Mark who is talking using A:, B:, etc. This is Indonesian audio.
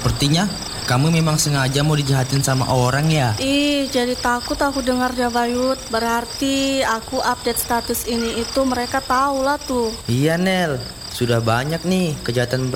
A: Sepertinya kamu memang sengaja mau dijahatin sama orang ya?
B: Ih, jadi takut aku dengarnya Bayut. Berarti aku update status ini itu mereka tahu lah tuh.
C: Iya Nel, sudah banyak nih kejahatan